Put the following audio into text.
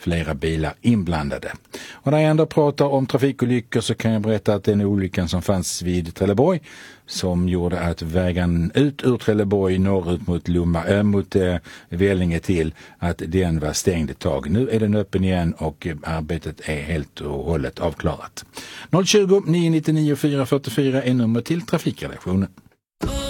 flera bilar inblandade. Och när jag ändå pratar om trafikolyckor så kan jag berätta att den olyckan som fanns vid Trelleborg som gjorde att vägen ut ur Trelleborg norrut mot Vellinge till att den var stängd ett tag. Nu är den öppen igen och arbetet är helt och hållet avklarat. 020 999 444 är nummer till trafikredaktionen.